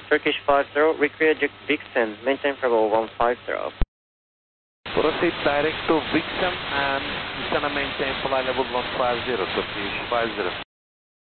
Turkish 50, require Vixen, maintain for 150. Proceed direct to Vixen and descend and maintain flight level 150, Turkish 50.